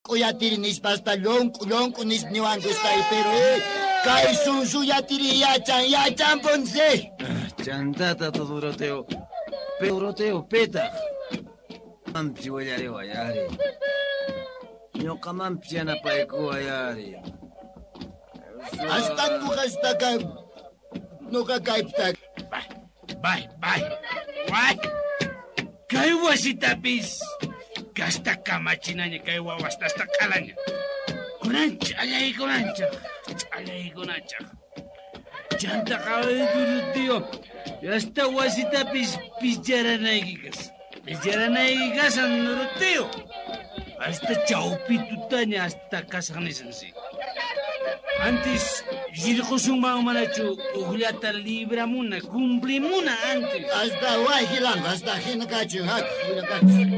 yatiri nispasta lonku nispniwankustai, pero kay susu yatiri yachan ponce. Chantata to Doroteo. Doroteo, peta. Mampi wayari wayari. Nyoka mampi anapaiku wayari. Hasta nuka kaiptak. Bye. Why? Kay wasitapis. Gasta kamachinanya kay wawastasta kalanya. Kunancha, alay kunancha. Chanta kaway Doroteo. Hasta wasitapis picharanaykikas. Picharanaykikas ang Doroteo. Hasta chaupitutanya hasta kasanisansi. Antes, girkosung mga manacho, uhlata libra muna, kumpli muna antes. Hasta hinakachu.